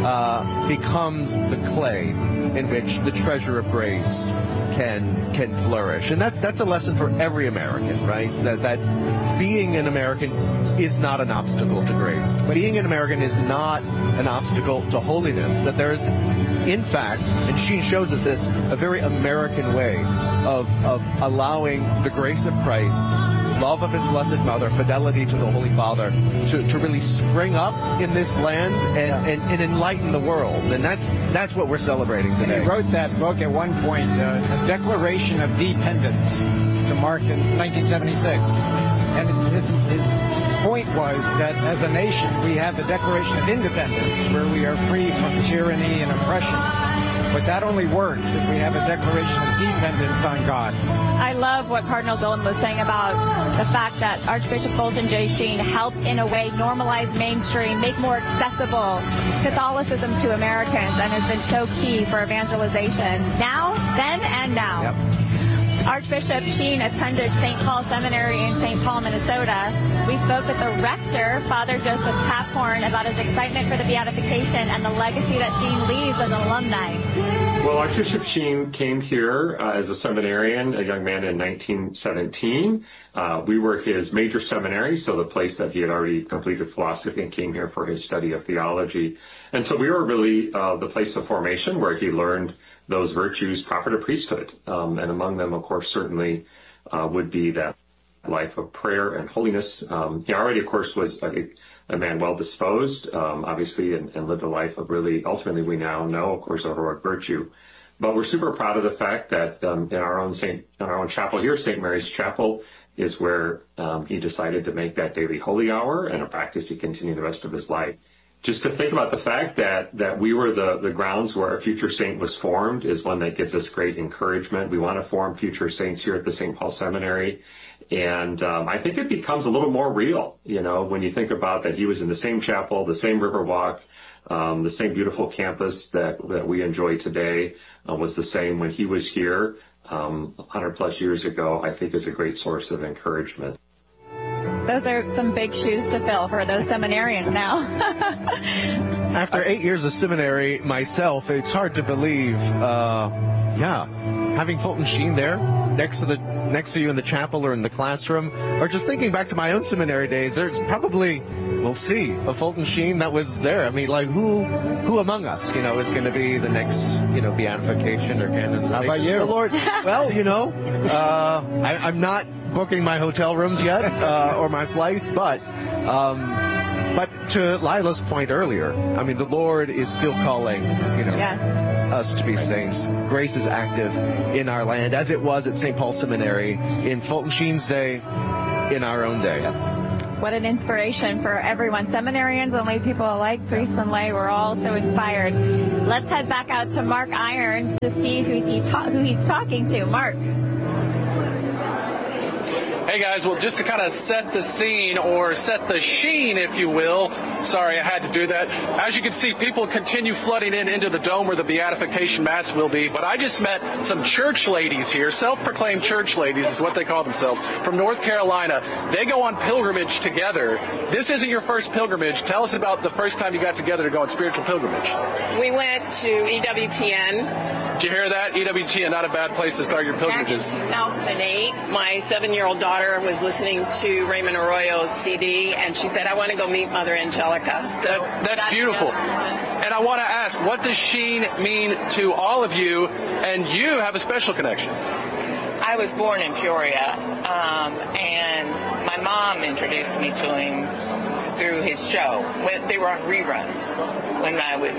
uh, becomes the clay in which the treasure of grace can can flourish. And that that's a lesson for every American, right? That that being an American is not an obstacle to grace. Being an American is not an obstacle to holiness. That there's, in fact, and Sheen shows us this, a very American way of of allowing the grace of Christ, love of his blessed mother, fidelity to the Holy Father, to, to really spring up in this land and, and, and enlighten the world. And that's that's what we're celebrating And today. he wrote that book at one point, uh, a Declaration of Dependence, to mark in nineteen seventy-six. And his, his point was that as a nation, we have the Declaration of Independence, where we are free from tyranny and oppression. But that only works if we have a declaration of dependence on God. I love what Cardinal Dolan was saying about the fact that Archbishop Fulton J. Sheen helped, in a way, normalize mainstream, make more accessible Catholicism to Americans, and has been so key for evangelization now, then, and now. Yep. Archbishop Sheen attended Saint Paul Seminary in Saint Paul, Minnesota. We spoke with the rector, Father Joseph Taphorn, about his excitement for the beatification and the legacy that Sheen leaves as an alumni. Well, Archbishop Sheen came here uh, as a seminarian, a young man in nineteen seventeen. Uh, we were his major seminary, so the place that he had already completed philosophy and came here for his study of theology. And so we were really uh, the place of formation where he learned those virtues proper to priesthood. Um, and among them, of course, certainly uh, would be that life of prayer and holiness. Um, he already, of course, was, I think, a man well-disposed, um, obviously, and, and lived a life of really, ultimately, we now know, of course, of heroic virtue. But we're super proud of the fact that um, in our own Saint, in our own chapel here, Saint Mary's Chapel, is where um, he decided to make that daily holy hour and a practice he continued the rest of his life. Just to think about the fact that, that we were the, the grounds where a future saint was formed is one that gives us great encouragement. We want to form future saints here at the Saint Paul Seminary. And um, I think it becomes a little more real, you know, when you think about that he was in the same chapel, the same Riverwalk, um, the same beautiful campus that, that we enjoy today uh, was the same when he was here um, one hundred plus years ago, I think is a great source of encouragement. Those are some big shoes to fill for those seminarians now. After eight years of seminary myself, it's hard to believe, uh, yeah, having Fulton Sheen there next to the next to you in the chapel or in the classroom, or just thinking back to my own seminary days, there's probably, we'll see, a Fulton Sheen that was there. I mean, like, who who among us, you know, is going to be the next, you know, beatification or canonization? How about you? The Lord, well, you know, uh, I, I'm not booking my hotel rooms yet, uh, or my flights, but, um, but to Lila's point earlier, I mean, the Lord is still calling, you know, yes. us to be saints. Grace is active in our land, as it was at Saint Paul Seminary in Fulton Sheen's day, in our own day. What an inspiration for everyone. Seminarians and lay people alike, priests and lay, we're all so inspired. Let's head back out to Mark Irons to see who's he ta- who he's talking to. Mark. Hey guys, well, just to kind of set the scene, or set the sheen, if you will. Sorry, I had to do that. As you can see, people continue flooding in into the dome where the beatification mass will be. But I just met some church ladies here, self-proclaimed church ladies is what they call themselves, from North Carolina. They go on pilgrimage together. This isn't your first pilgrimage. Tell us about the first time you got together to go on spiritual pilgrimage. We went to E W T N. Did you hear that? E W T N, not a bad place to start your pilgrimages. Back in two thousand eight, my seven-year-old daughter was listening to Raymond Arroyo's C D, and she said, I want to go meet Mother Angelica. So That's beautiful. And I want to ask, what does Sheen mean to all of you? And you have a special connection. I was born in Peoria, um, and my mom introduced me to him through his show. When they were on reruns when I was,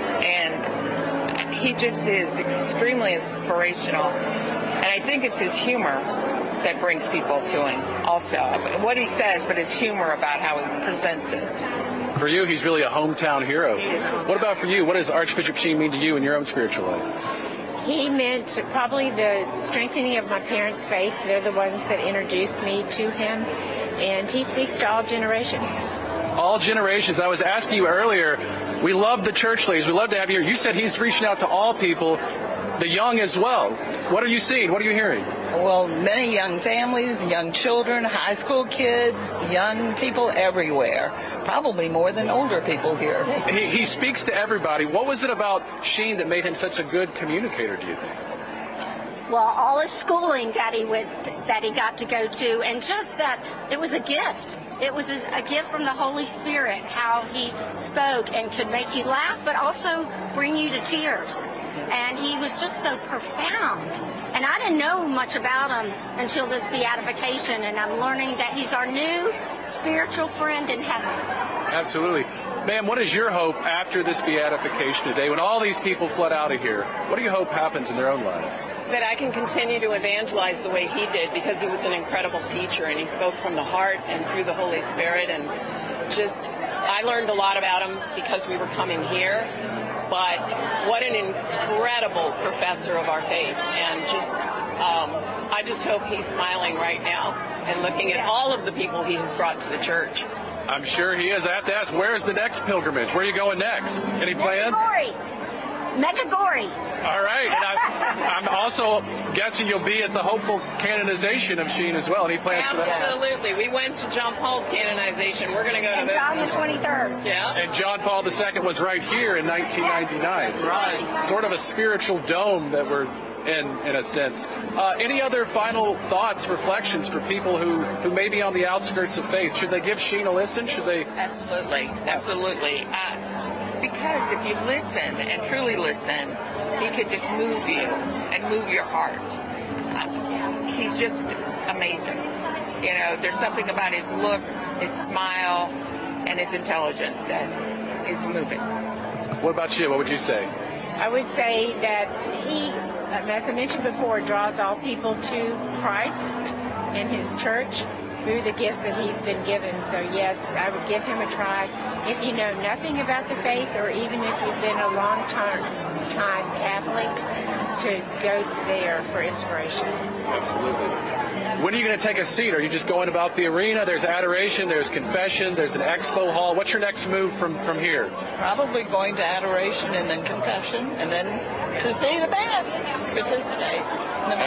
and he just is extremely inspirational. And I think it's his humor that brings people to him also. What he says, but his humor about how he presents it. For you, he's really a hometown hero. What about for you? What does Archbishop Sheen mean to you in your own spiritual life? He meant probably the strengthening of my parents' faith. They're the ones that introduced me to him. And he speaks to all generations. All generations. I was asking you earlier, we love the church ladies. We love to have you here. You said he's reaching out to all people, the young as well. What are you seeing? What are you hearing? Well, many young families, young children, high school kids, young people everywhere. Probably more than older people here. He, he speaks to everybody. What was it about Sheen that made him such a good communicator, do you think? Well, all his schooling that he went, that he got to go to, and just that it was a gift. It was a gift from the Holy Spirit, how he spoke and could make you laugh, but also bring you to tears. And he was just so profound. And I didn't know much about him until this beatification, and I'm learning that he's our new spiritual friend in heaven. Absolutely. Ma'am, what is your hope after this beatification today, when all these people flood out of here? What do you hope happens in their own lives? That I can continue to evangelize the way he did, because he was an incredible teacher and he spoke from the heart and through the Holy Spirit. And just, I learned a lot about him because we were coming here. But what an incredible professor of our faith. And just, um, I just hope he's smiling right now and looking at all of the people he has brought to the church. I'm sure he is. I have to ask, where's the next pilgrimage? Where are you going next? Any plans? Medjugorje. Medjugorje. All right. And I, I'm also guessing you'll be at the hopeful canonization of Sheen as well. Any plans for that? Absolutely. We went to John Paul's canonization. We're going to go and to this John one. the twenty-third. Yeah. And John Paul the Second was right here in nineteen ninety-nine. Right. Sort of a spiritual dome that we're in, in a sense. Uh, any other final thoughts, reflections for people who, who may be on the outskirts of faith? Should they give Sheen a listen? Should they? Absolutely. Absolutely. Uh, because if you listen and truly listen, he could just move you and move your heart. Uh, he's just amazing. You know, there's something about his look, his smile, and his intelligence that is moving. What about you? What would you say? I would say that he, as I mentioned before, draws all people to Christ in his church through the gifts that he's been given. So yes, I would give him a try. If you know nothing about the faith, or even if you've been a long time, time Catholic, to go there for inspiration. Absolutely. When are you going to take a seat? Are you just going about the arena? There's adoration, there's confession, there's an expo hall. What's your next move from, from here? Probably going to adoration and then confession and then to say the Mass, participate in the Mass.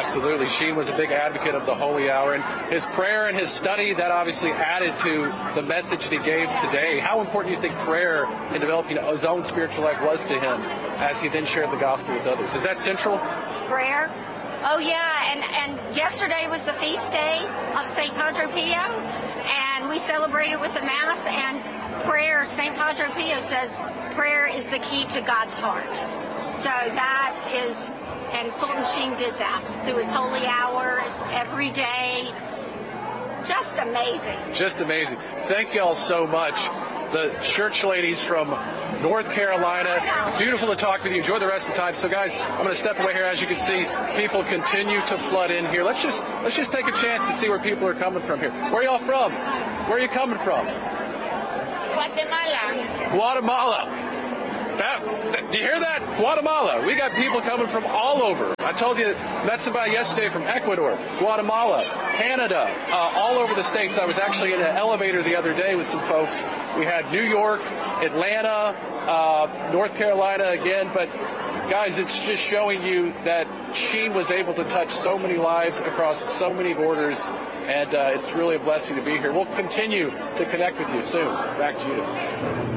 Absolutely. Sheen was a big advocate of the Holy Hour, and his prayer and his study, that obviously added to the message that he gave today. How important do you think prayer in developing his own spiritual life was to him as he then shared the gospel with others? Is that central? Prayer? Oh, yeah, and, and yesterday was the feast day of Saint Padre Pio, and we celebrated with the Mass, and prayer, Saint Padre Pio says, prayer is the key to God's heart. So that is, and Fulton Sheen did that through his holy hours every day. Just amazing. Just amazing. Thank you all so much. The church ladies from North Carolina. Beautiful to talk with you. Enjoy the rest of the time. So, guys, I'm going to step away here. As you can see, people continue to flood in here. Let's just let's just take a chance to see where people are coming from here. Where are y'all from? Where are you coming from? Guatemala. Guatemala. That, that, do you hear that? Guatemala. We got people coming from all over. I told you, met somebody yesterday from Ecuador, Guatemala, Canada, uh, all over the states. I was actually in an elevator the other day with some folks. We had New York, Atlanta, uh, North Carolina again. But, guys, it's just showing you that Sheen was able to touch so many lives across so many borders. And uh, it's really a blessing to be here. We'll continue to connect with you soon. Back to you.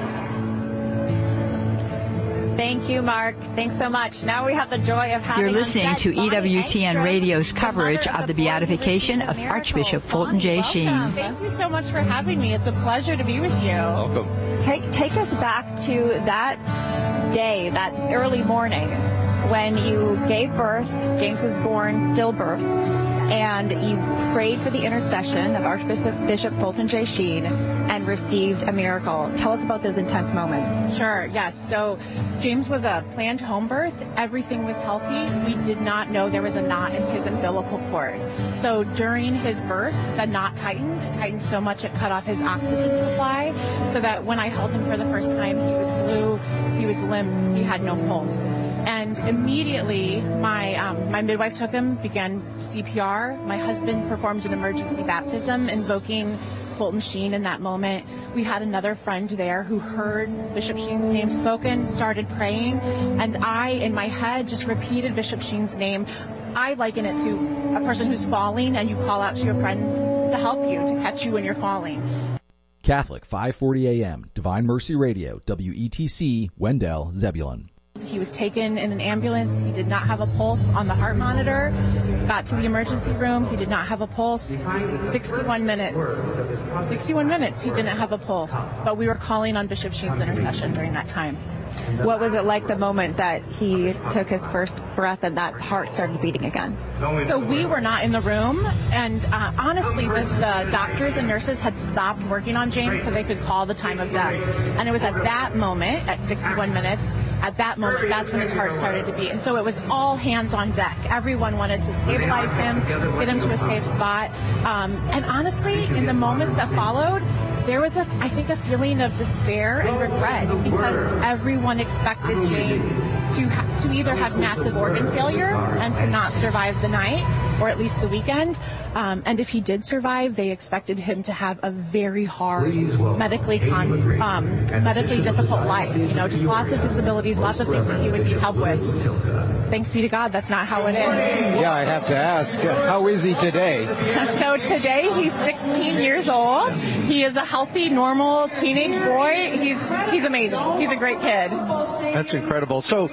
Thank you, Mark. Thanks so much. Now we have the joy of having You're listening to E W T N Radio's coverage of the beatification of Archbishop Fulton J. Sheen. Thank you so much for having me. It's a pleasure to be with you. Welcome. Take, take us back to that day, that early morning, when you gave birth. James was born stillbirth, and you prayed for the intercession of Archbishop Bishop Fulton J. Sheen and received a miracle. Tell us about those intense moments. Sure, yes. So James was a planned home birth. Everything was healthy. We did not know there was a knot in his umbilical cord. So during his birth, the knot tightened. It tightened so much it cut off his oxygen supply, so that when I held him for the first time, he was blue, he was limp, he had no pulse. And immediately, my um, my midwife took him, began C P R. My husband performed an emergency baptism, invoking Fulton Sheen in that moment. We had another friend there who heard Bishop Sheen's name spoken, started praying, and I, in my head, just repeated Bishop Sheen's name. I liken it to a person who's falling, and you call out to your friends to help you, to catch you when you're falling. Catholic five forty A M, Divine Mercy Radio, W E T C, Wendell, Zebulon. He was taken in an ambulance. He did not have a pulse on the heart monitor. Got to the emergency room. He did not have a pulse. sixty-one minutes. sixty-one minutes he didn't have a pulse. But we were calling on Bishop Sheen's intercession during that time. What was it like the moment that he took his first breath and that heart started beating again? So we were not in the room, and uh, honestly, the, the doctors and nurses had stopped working on James so they could call the time of death. And it was at that moment, at sixty-one minutes, at that moment, that's when his heart started to beat. And so it was all hands on deck. Everyone wanted to stabilize him, get him to a safe spot. Um, and honestly, in the moments that followed, there was, a, I think, a feeling of despair and regret, because everyone expected James to ha- to either have massive organ failure and to not survive the night, or at least the weekend. Um, and if he did survive, they expected him to have a very hard, medically con- um, medically difficult life. You know, just lots of disabilities, lots of things that he would need help with. Thanks be to God, that's not how it is. Yeah, I have to ask, how is he today? So today he's sixteen years old. He is a healthy, normal teenage boy. He's he's amazing. He's a great kid. That's incredible. So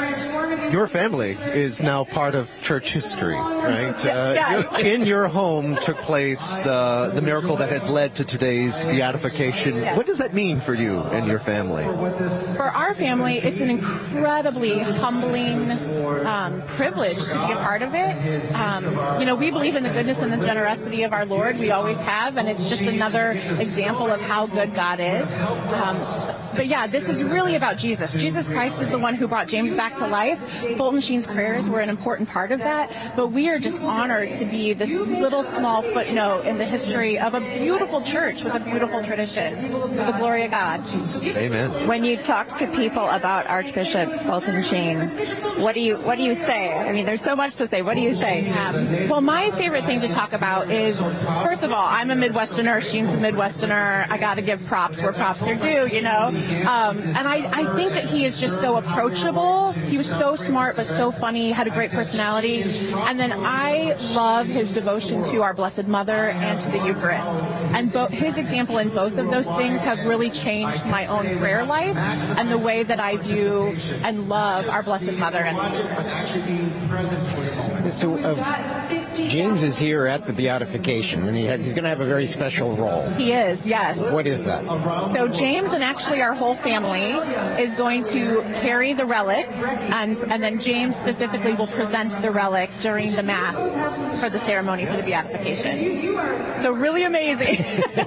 your family is now part of church history, right? Uh, Yes. In your home took place the the miracle that has led to today's beatification. Yes. What does that mean for you and your family? For our family, it's an incredibly humbling um, privilege to be a part of it. Um, you know, we believe in the goodness and the generosity of our Lord. We always have, and it's just another example of how good God is. Um, but yeah, this is really about Jesus. Jesus Christ is the one who brought James back to life. Fulton Sheen's prayers were an important part of that, but we are just honored to be this little small footnote in the history of a beautiful church with a beautiful tradition, for the glory of God. Amen. When you talk to people about Archbishop Fulton Sheen, what do you what do you say? I mean, there's so much to say. What do you say? Um, well, my favorite thing to talk about is, first of all, I'm a Midwesterner. Sheen's a Midwesterner. I got to give props where props are due, you know. Um, and I, I think that he is just so approachable. He was so smart, but so funny, had a great personality. And then I love his devotion to our Blessed Mother and to the Eucharist. And bo- his example in both of those things have really changed my own prayer life and the way that I view and love our Blessed Mother and the Eucharist. So, uh, James is here at the Beatification, and he had, he's going to have a very special role. He is, yes. What is that? So James and actually our whole family is going to carry the relic, and, and then James specifically will present the relic during the Mass for the ceremony for the Beatification. So really amazing.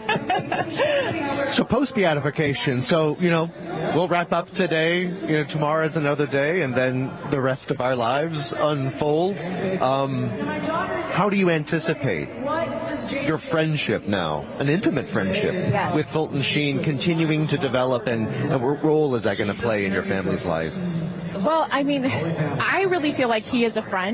So post-beatification, so, you know, we'll wrap up today, you know, tomorrow is another day, and then the rest of our lives unfold. Um, how do you anticipate your friendship now, an intimate friendship, yes. with Fulton Sheen continuing to develop, and, and what role is that going to play in your family's life? Well, I mean, I really feel like he is a friend.